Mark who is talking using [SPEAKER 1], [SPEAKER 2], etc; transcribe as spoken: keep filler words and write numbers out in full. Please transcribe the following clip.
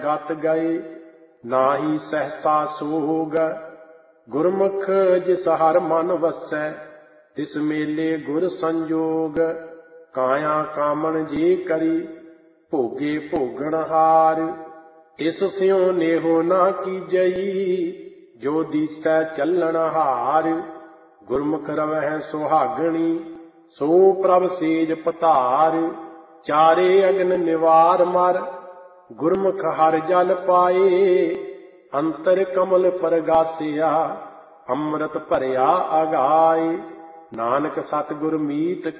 [SPEAKER 1] ਗਤ ਗਏ ਨਾਹੀ ਸਹਸਾ ਸੋਗ। ਗੁਰਮੁਖ ਜਿਸ ਹਰ ਮਨ ਵਸੈ ਤਿਸ ਮੇਲੇ ਗੁਰ ਸੰਜੋਗ। ਕਾਇਆ ਕਾਮਣ ਜੇ ਕਰੀ ਭੋਗੇ ਭੋਗਣ ਹਾਰ। ਇਸ ਸਿਉ ਨੇਹੋ ਨਾ ਕੀਜਈ ਜੋ ਦੀਸੈ ਚੱਲਣ ਹਾਰ। ਗੁਰਮੁਖ ਰਵਹਿ ਸੁਹਾਗਣੀ ਸੋ ਪ੍ਰਭ ਸੇਜ ਪਧਾਰ। ਚਾਰੇ ਅਗਨ ਨਿਵਾਰ ਮਰ ਗੁਰਮੁਖ ਹਰ ਜਲ ਪਾਏ। ਅੰਤਰ ਕਮਲ ਪਰਗਾਸਿਆ ਅੰਮ੍ਰਿਤ ਭਰਿਆ ਅਗਾਏ। ਨਾਨਕ ਸਤਿਗੁਰ ਮੀਤ